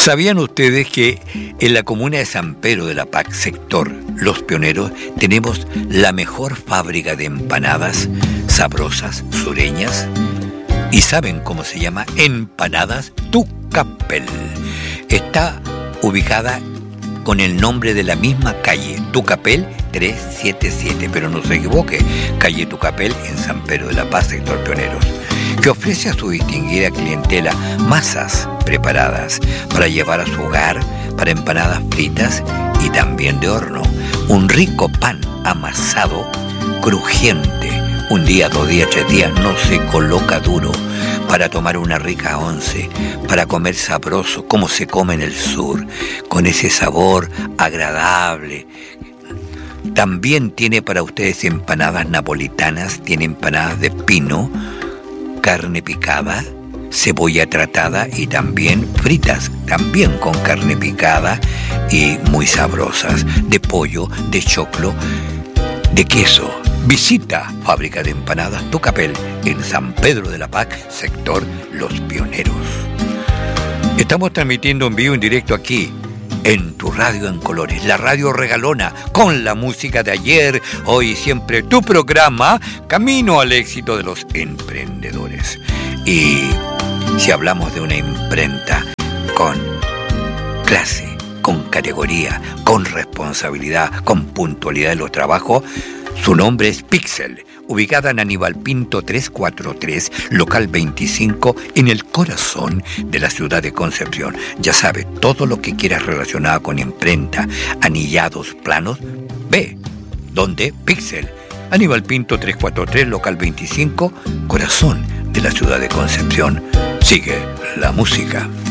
¿Sabían ustedes que en la comuna de San Pedro de la Pac, sector Los Pioneros, tenemos la mejor fábrica de empanadas sabrosas, sureñas? ¿Y saben cómo se llama? Empanadas Tucapel. Está ubicada con el nombre de la misma calle, Tucapel 377, pero no se equivoque, calle Tucapel en San Pedro de la Paz, sector Pioneros, que ofrece a su distinguida clientela masas preparadas para llevar a su hogar, para empanadas fritas y también de horno. Un rico pan amasado, crujiente, un día, 2 días, 3 días, no se coloca duro, para tomar una rica once, para comer sabroso, como se come en el sur, con ese sabor agradable. También tiene para ustedes empanadas napolitanas, tiene empanadas de pino, carne picada, cebolla tratada y también fritas, también con carne picada y muy sabrosas, de pollo, de choclo, de queso. Visita Fábrica de Empanadas Tucapel en San Pedro de la Pac, sector Los Pioneros. Estamos transmitiendo en vivo, en directo aquí, en tu radio en colores, la radio regalona, con la música de ayer, hoy y siempre, tu programa Camino al Éxito de los Emprendedores. Y si hablamos de una imprenta con clase, con categoría, con responsabilidad, con puntualidad en los trabajos, su nombre es Pixel, ubicada en Aníbal Pinto 343, local 25, en el corazón de la ciudad de Concepción. Ya sabe, todo lo que quieras relacionado con imprenta, anillados, planos, ve, ¿dónde? Pixel, Aníbal Pinto 343, local 25, corazón de la ciudad de Concepción. Sigue la música.